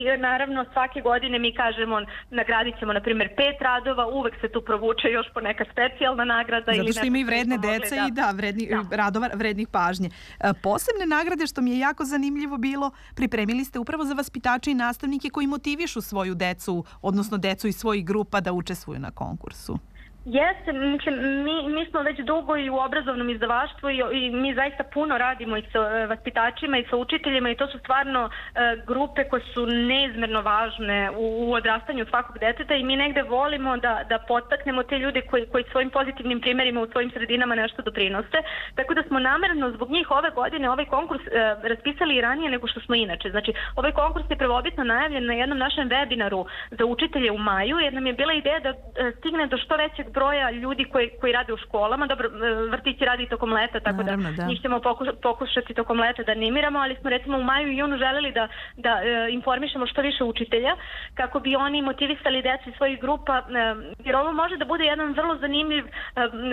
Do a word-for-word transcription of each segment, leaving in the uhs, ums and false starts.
I naravno svake godine mi kažemo nagradit ćemo na primjer pet radova, uvek se tu provuče još poneka specijalna nagrada. Zato što ima i vredne dece da... i da, vredni, da. radova vrednih pažnje. Posebne nagrade, što mi je jako zanimljivo bilo, pripremili ste upravo za vaspitače i nastavnike koji motivišu svoju decu, odnosno decu iz svojih grupa da učestvuju na konkursu. Jeste, mislim, mi, mi smo već dugo i u obrazovnom izdavaštvu i, i mi zaista puno radimo i sa vaspitačima i sa učiteljima i to su stvarno e, grupe koje su neizmerno važne u, u odrastanju svakog deteta i mi negde volimo da, da podstaknemo te ljude koji, koji svojim pozitivnim primjerima u svojim sredinama nešto doprinose. Tako da smo namerno zbog njih ove godine ovaj konkurs e, raspisali i ranije nego što smo inače. Znači, ovaj konkurs je prvobitno najavljen na jednom našem webinaru za učitelje u maju jer nam je bila ideja da e, stigne do što većeg broja ljudi koji, koji rade u školama. Dobro, vrtići radi tokom leta, tako Naravno, da, da njih ćemo pokuša, pokušati tokom leta da animiramo, ali smo recimo u maju i junu želeli da, da e, informišemo što više učitelja kako bi oni motivisali decu iz svojih grupa, e, jer ovo može da bude jedan vrlo zanimljiv, e,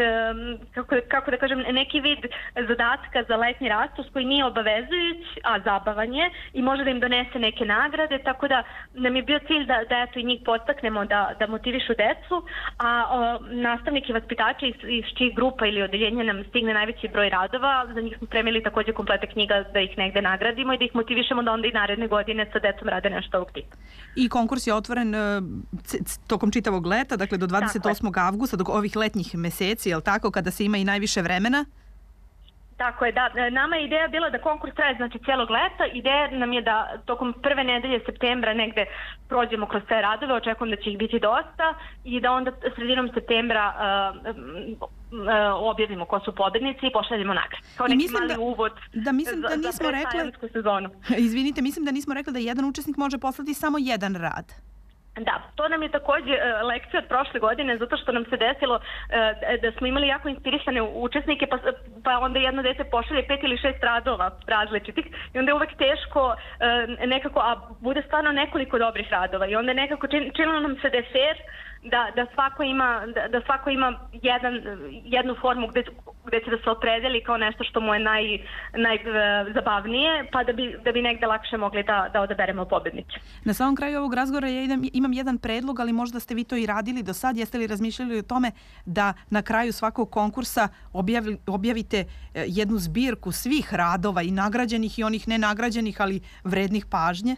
kako, kako da kažem, neki vid zadatka za letnji rastus koji nije obavezujuć, a zabavan je i može da im donese neke nagrade, tako da nam je bio cilj da, da eto i njih podstaknemo da, da motivišu decu, a o, nastavnike i vaspitače iz, iz čijih grupa ili odeljenja nam stigne najveći broj radova. Za njih smo spremili također komplete knjiga da ih negde nagradimo i da ih motivišemo da onda i naredne godine sa decom rade nešto ovog tipa. I konkurs je otvoren uh, tokom čitavog leta, dakle do dvadeset osmog avgusta, do ovih letnjih meseci, je li tako, kada se ima i najviše vremena? Tako je, da. Nama je ideja bila da konkurs traje znači cijelog leta. Ideja nam je da tokom prve nedelje septembra negde prođemo kroz sve radove, očekujem da će ih biti dosta i da onda sredinom septembra uh, uh, objavimo ko su pobednici i pošaljemo nagrade. Kao neki mali da, uvod da mislim za, da nismo za rekli, sezonu. Izvinite, mislim da nismo rekli da jedan učesnik može poslati samo jedan rad. Da, to nam je također uh, lekcija od prošle godine zato što nam se desilo uh, da smo imali jako inspirisane učesnike pa, pa onda jedno dete pošalje pet ili šest radova različitih i onda je uvek teško uh, nekako, a bude stvarno nekoliko dobrih radova i onda nekako čin, činilo nam se da je fair da, da svako ima, da, da svako ima jedan, jednu formu gde, gde će da se opredeli kao nešto što mu je naj, najzabavnije, pa da bi, da bi negde lakše mogli da, da odaberemo pobednike. Na samom kraju ovog razgovora ja idem, imam jedan predlog, ali možda ste vi to i radili do sad. Jeste li razmišljali o tome da na kraju svakog konkursa objavi, objavite jednu zbirku svih radova i nagrađenih i onih nenagrađenih, ali vrednih pažnje?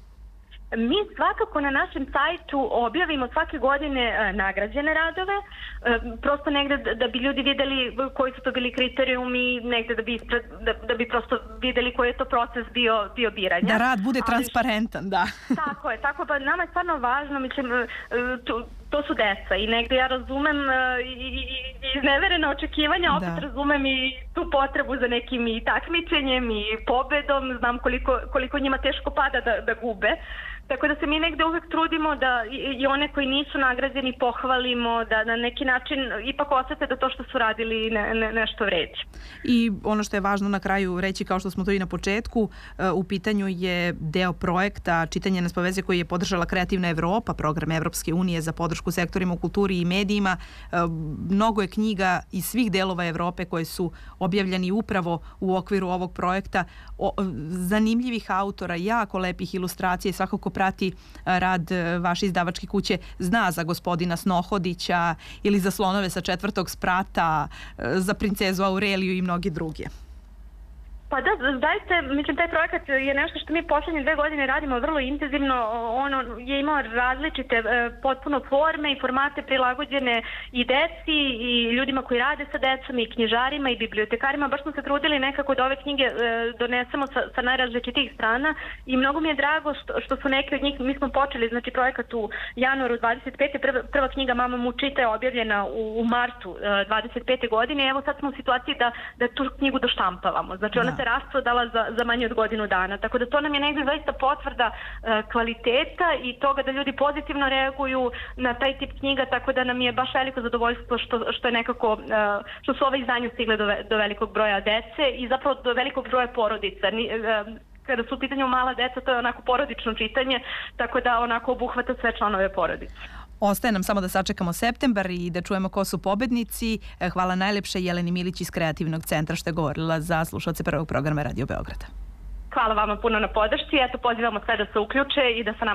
Mi svakako na našem sajtu objavimo svake godine e, nagrađene radove, e, prosto negde da, da bi ljudi videli koji su to bili kriterijumi, negde da bi, da, da bi prosto videli koji je to proces bio, bio biranja. Da rad bude Ali, transparentan, da. Tako je, tako pa nama je stvarno važno, mislim, e, to, to su deca i negde ja razumem e, i, i, i izneverena očekivanja, opet da. Razumem i tu potrebu za nekim i takmičenjem i pobedom, znam koliko, koliko njima teško pada da, da gube. Tako da se mi negde uvek trudimo da i one koji nisu nagrađeni pohvalimo, da na neki način ipak osjete da to što su radili ne, ne, nešto vredi. I ono što je važno na kraju reći, kao što smo to i na početku, u pitanju je deo projekta Čitanje nas povezuje koji je podržala Kreativna Evropa, program Evropske unije za podršku sektorima u kulturi i medijima. Mnogo je knjiga iz svih delova Evrope koje su objavljeni upravo u okviru ovog projekta, o, zanimljivih autora, jako lepih ilustracija i svakako prati rad vaše izdavačke kuće zna za gospodina Snohodića ili za Slonove sa četvrtog sprata, za princezu Aureliju i mnogi druge. Pa da, zaista, mislim, taj projekat je nešto što mi posljednje dve godine radimo vrlo intenzivno. Ono je imao različite potpuno forme i formate prilagođene i deci i ljudima koji rade sa decom i knjižarima i bibliotekarima. Baš smo se trudili nekako da ove knjige donesemo sa, sa najrazličitih strana i mnogo mi je drago što, što su neke od njih, mi smo počeli znači projekat u januaru dvadeset pete. Prva, prva knjiga Mama mu čita je objavljena u, u martu dvadeset pete godine i evo sad smo u situaciji da, da tu knjigu doštampavamo. Znači ona se rasprodala za, za manje od godinu dana. Tako da to nam je negdje zaista potvrda uh, kvaliteta i toga da ljudi pozitivno reaguju na taj tip knjiga, tako da nam je baš veliko zadovoljstvo što, što je nekako, uh, što su ove izdanje stigle do, do velikog broja dece i zapravo do velikog broja porodica. Ni, uh, kada su u pitanju mala deca, to je onako porodično čitanje, tako da onako obuhvata sve članove porodice. Ostaje nam samo da sačekamo septembar i da čujemo ko su pobednici. Hvala najlepše Jeleni Milić iz Kreativnog centra što je govorila za slušalce prvog programa Radio Beograda. Hvala vama puno na podršci. Eto, pozivamo sve da se uključe i da sa nama